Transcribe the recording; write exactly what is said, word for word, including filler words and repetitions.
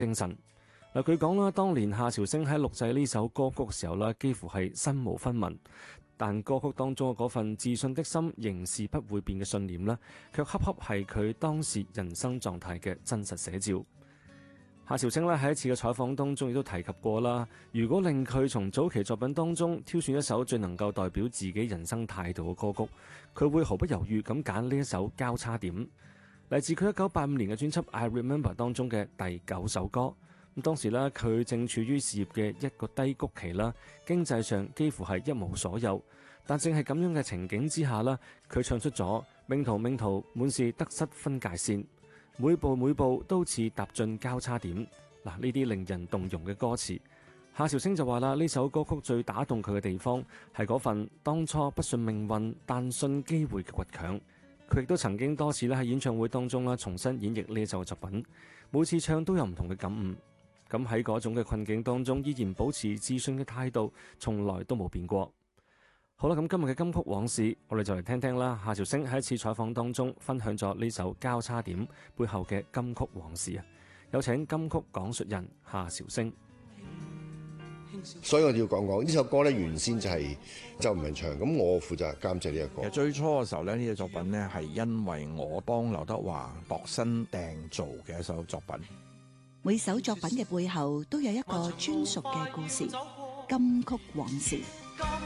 精神。嗱，佢講啦，當年夏韶聲喺錄製呢首歌曲嘅時候啦，幾乎係身無分文，但歌曲當中嘅嗰份自信的心仍是不會變嘅信念啦，卻恰恰係佢當時人生狀態嘅真實寫照。夏韶聲咧喺一次嘅採訪當中亦都提及過啦，如果令佢從早期作品當中挑選一首最能夠代表自己人生態度嘅歌曲，佢會毫不猶豫咁揀呢一首《交叉點》，嚟自佢一九八五年嘅專輯《I Remember》當中嘅第九首歌。咁當時咧，佢正處於事業嘅一個低谷期啦，經濟上幾乎係一無所有。但正係咁樣嘅情景之下啦，佢唱出咗命途命途滿是得失分界線，每步每步都似踏進交叉點。嗱，呢啲令人動容嘅歌詞，夏韶聲就話啦，呢首歌曲最打動佢嘅地方係嗰份當初不信命運但信機會嘅倔強。佢亦都曾經多次咧喺演唱會當中啦重新演繹呢首作品，每次唱都有唔同嘅感悟。咁喺嗰種嘅困境當中，依然保持自信嘅態度，從來都冇變過。好啦，咁今日嘅金曲往事，我哋就嚟聽聽啦。夏韶聲喺一次採訪當中分享咗呢首交叉點背後嘅金曲往事啊！有請金曲講述人夏韶聲。 所以我要講講呢首歌咧，原先就係周文唱，咁我負責監製呢個歌。 其實最初嘅時候咧，呢隻作品咧係因為我幫劉德華度身訂造嘅一首作品。 每首作品嘅背後都有一個專屬嘅故事，金曲往事。